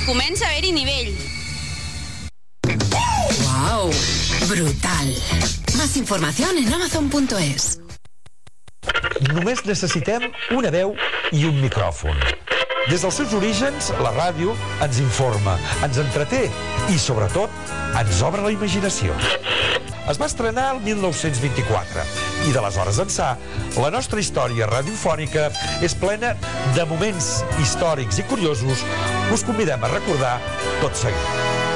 comença a haver-hi nivell. ¡Wow! Brutal. Más información en Amazon.es. Només necessitem una veu i un micròfon. Des dels seus orígens, la ràdio ens informa, ens entreté i, sobretot, ens obre la imaginació. Es va estrenar el 1924 i d'aleshores ençà la nostra història radiofònica és plena de moments històrics i curiosos que us convidem a recordar tot seguit.